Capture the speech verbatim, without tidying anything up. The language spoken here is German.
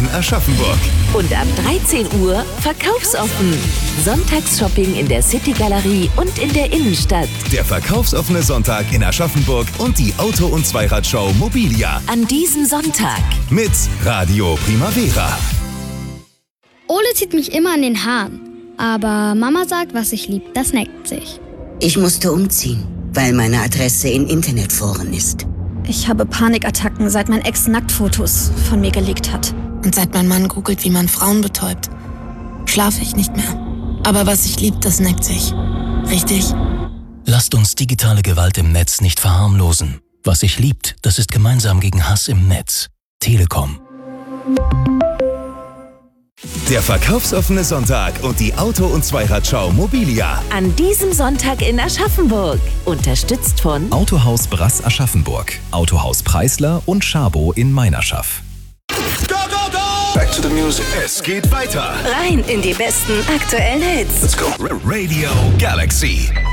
Aschaffenburg. Und ab dreizehn Uhr verkaufsoffen. Sonntagsshopping in der City-Galerie und in der Innenstadt. Der verkaufsoffene Sonntag in Aschaffenburg und die Auto- und Zweiradshow Mobilia. An diesem Sonntag. Mit Radio Primavera. Ole zieht mich immer an den Haaren. Aber Mama sagt, was ich lieb, das neckt sich. Ich musste umziehen, weil meine Adresse in Internetforen ist. Ich habe Panikattacken, seit mein Ex Nacktfotos von mir gelegt hat. Und seit mein Mann googelt, wie man Frauen betäubt, schlafe ich nicht mehr. Aber was ich lieb, das neckt sich. Richtig? Lasst uns digitale Gewalt im Netz nicht verharmlosen. Was sich liebt, das ist gemeinsam gegen Hass im Netz. Telekom. Der verkaufsoffene Sonntag und die Auto- und Zweiradshow Mobilia. An diesem Sonntag in Aschaffenburg. Unterstützt von Autohaus Brass Aschaffenburg, Autohaus Preisler und Schabo in Meinerschaff. Go, go, go! Back to the music. Es geht weiter. rein in die besten aktuellen Hits. Let's go. Radio Galaxy.